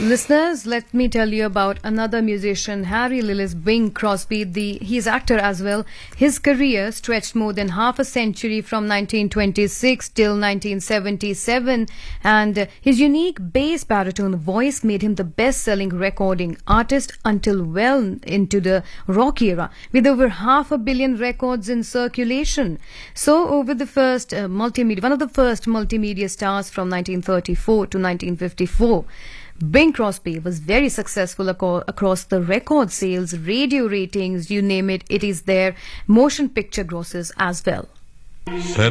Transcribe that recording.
Listeners, let me tell you about another musician, Harry Lillis Bing Crosby. He's actor as well. His career stretched more than half a century from 1926 till 1977, and his unique bass baritone voice made him the best-selling recording artist until well into the rock era, with over 500 million records in circulation. So, over the first one of the first multimedia stars from 1934 to 1954. Bing Crosby was very successful across the record sales, radio ratings, you name it, it is there, motion picture grosses as well.